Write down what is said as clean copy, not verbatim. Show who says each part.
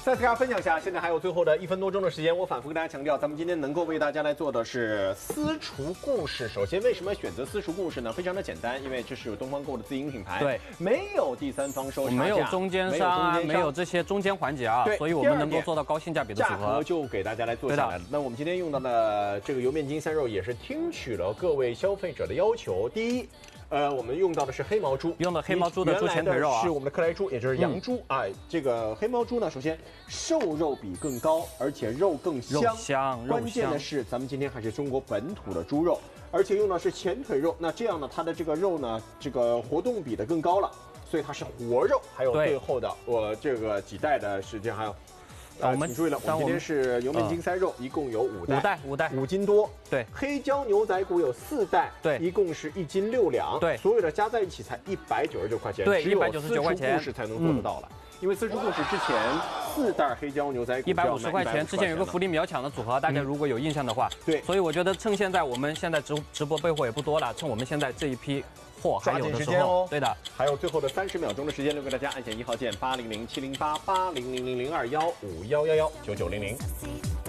Speaker 1: 再次跟大家分享一下，现在还有最后的1分多钟的时间，我反复跟大家强调，咱们今天能够为大家来做的是私厨故事。首先，为什么选择私厨故事呢？非常的简单，因为这是东方购的自营品牌，
Speaker 2: 对，
Speaker 1: 没有第三方收差价，
Speaker 2: 没有中间商，没有这些中间环节啊，所以我们能够做到高性价比的组合，
Speaker 1: 价格就给大家来做下来了。那我们今天用到的这个油面筋三肉也是听取了各位消费者的要求。第一，我们用到的是黑毛猪，
Speaker 2: 用的黑毛猪的猪前腿肉啊，
Speaker 1: 是我们的克莱猪，也就是洋猪啊。这个黑毛猪呢，首先瘦肉比更高，而且肉更香。关键的是，咱们今天还是中国本土的猪肉，而且用的是前腿肉。那这样呢，它的这个肉呢，这个活动比的更高了，所以它是活肉。还有最后的这个几袋的时间还有。我们请注意了，我们今天是油面筋三肉，一共有5袋，5斤多。
Speaker 2: 对，
Speaker 1: 黑椒牛仔骨有4袋，对，一共是1斤6两。
Speaker 2: 对，
Speaker 1: 所有的加在一起才199块钱。
Speaker 2: 对，199块钱，
Speaker 1: 故事才能做得到了。因为私厨故事之前4袋黑椒牛仔骨
Speaker 2: 150块钱，之前有个福利秒抢的组合，大家如果有印象的话，对，所以我觉得趁现在我们现在直播备货也不多了，趁我们现在这一批。
Speaker 1: 抓紧时间哦！
Speaker 2: 对的，
Speaker 1: 还有最后的30秒钟的时间留给大家，按键1号键800708800021511999900。